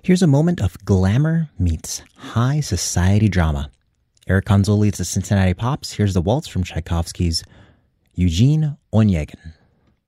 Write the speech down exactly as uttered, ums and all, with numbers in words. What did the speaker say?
Here's a moment of glamour meets high society drama. Eric Konzol leads the Cincinnati Pops. Here's the waltz from Tchaikovsky's Eugene Onegin.